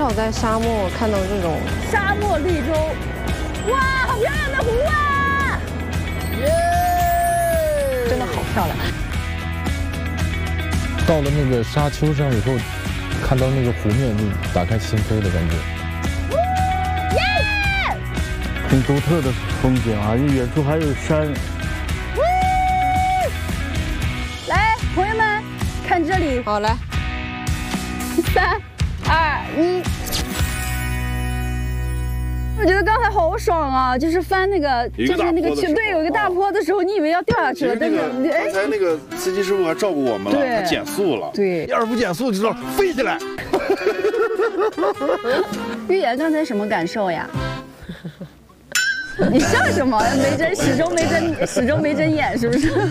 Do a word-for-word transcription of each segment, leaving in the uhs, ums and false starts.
少在沙漠看到这种沙漠绿洲，哇，好漂亮的湖啊！耶，真的好漂亮。 到了那个沙丘上以后，看到那个湖面，就打开心扉的感觉。 耶！ 很独特的风景啊，远处还有山。 来，朋友们，看这里。 好，来， 三、二、一。我觉得刚才好爽啊！就是翻那个，就是那个去对，有一个大坡的时候，你以为要掉下去了，但是刚才那个司机师傅还照顾我们了，他减速了。 对， 要是不减速，就知道飞起来。 玉言刚才什么感受呀？你笑什么？没睁，始终没睁，始终没睁眼，是不是？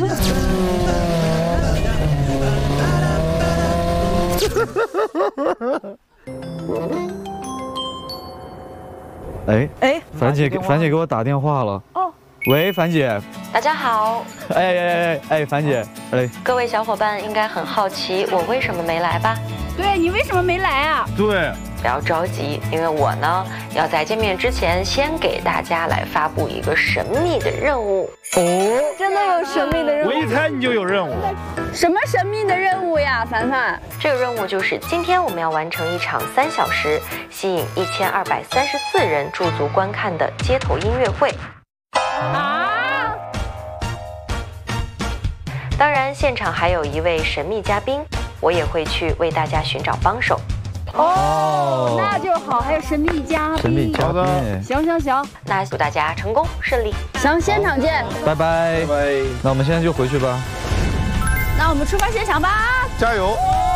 哎哎， 樊姐，樊姐给我打电话了。哦，喂，樊姐。 大家好。 哎哎哎哎，樊姐，哎。 各位小伙伴应该很好奇我为什么没来吧？ 对，你为什么没来啊？ 对。 不要着急，因为我呢要在见面之前先给大家来发布一个神秘的任务。 哦，真的有神秘的任务？ 我一猜你就有任务。 什么神秘的任务呀，凡凡？ 这个任务就是今天我们要完成一场三小时，吸引一千二百三十四人驻足观看的街头音乐会。啊！当然，现场还有一位神秘嘉宾，我也会去为大家寻找帮手。 哦，那就好，还有神秘嘉宾。 神秘嘉宾， 行行行， 那祝大家成功顺利。 行，现场见， 拜拜。拜拜。那我们现在就回去吧。 那我们出发现场吧， 加油！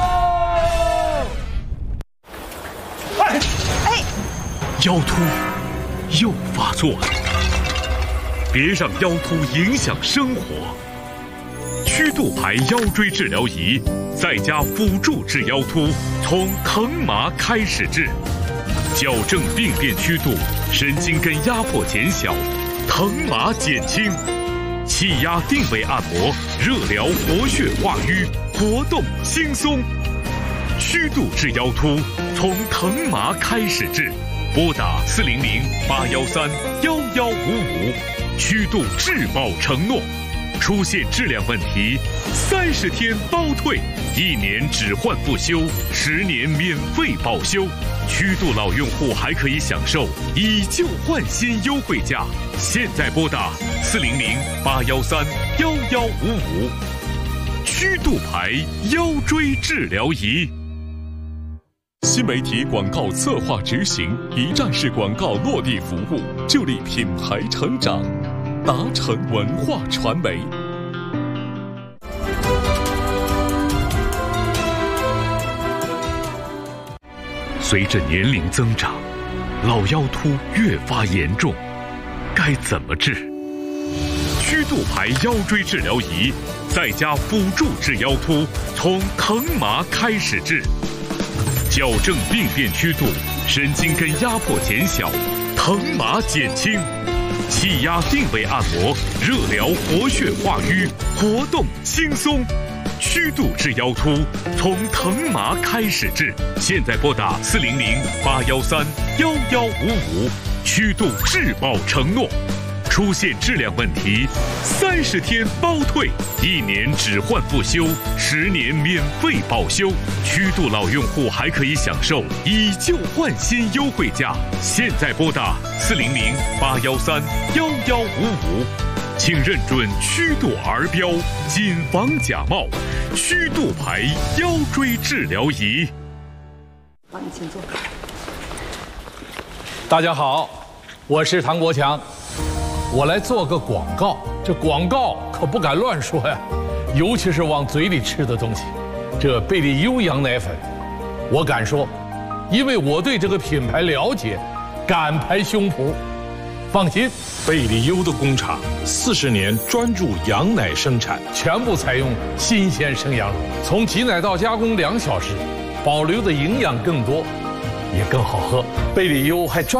哎哎，腰突又发作了，别让腰突影响生活。曲度牌腰椎治疗仪，再加辅助治腰突，从疼麻开始治，矫正病变曲度，神经根压迫减小，疼麻减轻。气压定位按摩，热疗活血化瘀，活动轻松。曲度治腰突，从疼麻开始治，拨打四零零八幺三幺幺五五，曲度质保承诺。出现质量问题，三十天包退，一年只换不修，十年免费保修。曲度老用户还可以享受以旧换新优惠价。现在拨打四零零八幺三幺幺五五，曲度牌腰椎治疗仪。新媒体广告策划执行，一站式广告落地服务，助力品牌成长。达成文化传媒。随着年龄增长，老腰突越发严重，该怎么治？曲度牌腰椎治疗仪，再加辅助治腰突，从疼麻开始治，矫正病变曲度，神经根压迫减小，疼麻减轻。气压定位按摩，热疗活血化瘀，活动轻松。曲度治腰突，从疼麻开始治。现在拨打四零零八幺三幺幺五五，曲度质保承诺。出现质量问题，三十天包退，一年只换不修，十年免费保修。曲度老用户还可以享受以旧换新优惠价。现在拨打四零零八幺三幺幺五五，请认准曲度儿标，谨防假冒。曲度牌腰椎治疗仪。 好，你请坐。 大家好，我是唐国强。我来做个广告，这广告可不敢乱说呀，尤其是往嘴里吃的东西。这贝利优羊奶粉，我敢说，因为我对这个品牌了解，敢拍胸脯。放心， 贝利优的工厂四十年专注羊奶生产， 全部采用新鲜生羊乳，从挤奶到加工两小时，保留的营养更多，也更好喝。贝利优还专